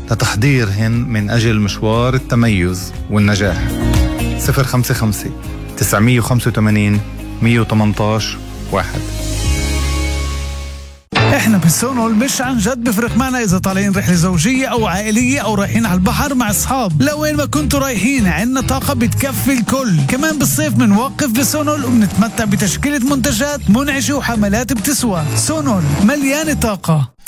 لتحضيرهن من أجل مشوار التميز والنجاح. 055 985 118 1. احنا بالسونول مش عن جد بفرق معنا اذا طالعين رحله زوجيه او عائليه او رايحين على البحر مع اصحاب. لوين ما كنتوا رايحين عنا طاقه بتكفي الكل. كمان بالصيف بنوقف بسونول وبنتمتع بتشكيله منتجات منعشه وحملات بتسوى. سونول مليانه طاقه.